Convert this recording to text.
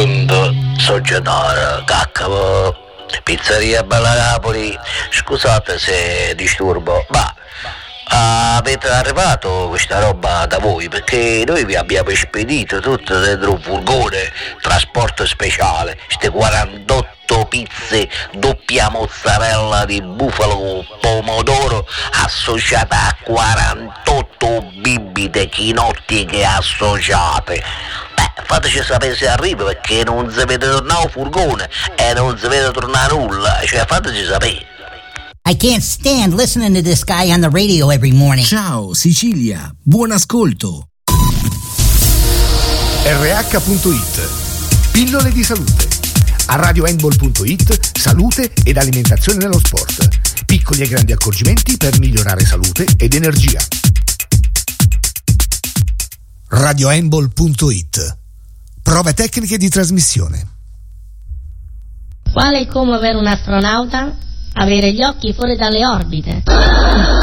Pronto, Società, cacca, pizzeria Bella Napoli, scusate se disturbo, ma avete arrivato questa roba da voi? Perché noi vi abbiamo spedito tutto dentro un furgone, trasporto speciale, ste 48 pizze doppia mozzarella di bufalo pomodoro associata a 48 bibite chinottiche associate. Fateci sapere se arriva, perché non si vede tornare un furgone e non si vede tornare nulla, cioè fateci sapere. I can't stand listening to this guy on the radio every morning. Ciao Sicilia, buon ascolto. RH.it, pillole di salute. A radiohandball.it, salute ed alimentazione nello sport. Piccoli e grandi accorgimenti per migliorare salute ed energia. Radiohandball.it, prove tecniche di trasmissione. Quale è come avere un astronauta? Avere gli occhi fuori dalle orbite.